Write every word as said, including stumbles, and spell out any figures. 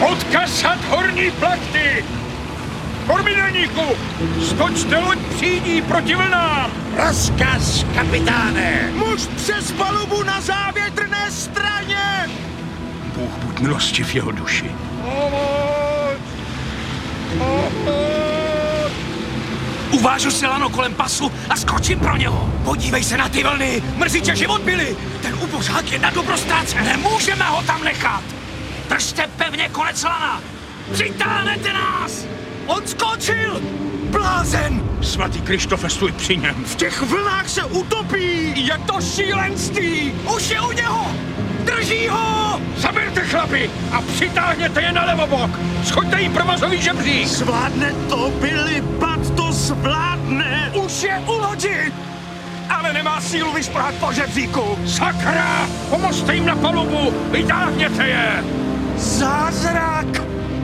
Odkasat horní plachty! Kormidelníku, stočte loď přídí proti vlnám! Rozkaz, kapitáne! Muž přes palubu na závětrné straně! Bůh buď milostiv jeho duši. Pomoc! Pomoc! Uvážu si lano kolem pasu a skočím pro něho. Podívej se na ty vlny, mrzí tě život, Billy. Ten ubožák je na dobrostráce, nemůžeme ho tam nechat. Držte pevně konec lana. Přitáhnete nás! On skočil! Blázen! Svatý Krištofe, stůj při něm. V těch vlnách se utopí! Je to šílenství! Už je u něho! Drží ho! Zaberte chlapi a přitáhněte je na levobok. Schoďte jí provozový žebřík. Zvládne to, Billy, Bat to zvládne! Už je u lodi! Ale nemá sílu vyšplhat po žebříku. Sakra! Pomozte jim na palubu, vytáhněte je!